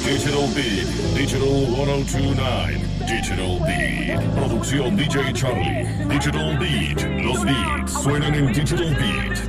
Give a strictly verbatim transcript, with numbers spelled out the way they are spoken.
Digital Beat, Digital ciento dos y nueve, Digital Beat, producción D J Charlie, Digital Beat, los beats suenan en Digital Beat.